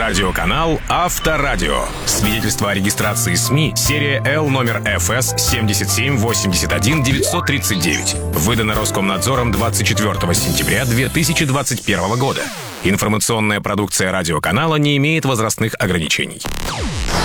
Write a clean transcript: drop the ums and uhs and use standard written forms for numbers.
Радиоканал Авторадио. Свидетельство о регистрации СМИ, серия Л, номер ФС 77-81-939. Выдано Роскомнадзором 24 сентября 2021 года. Информационная продукция радиоканала не имеет возрастных ограничений.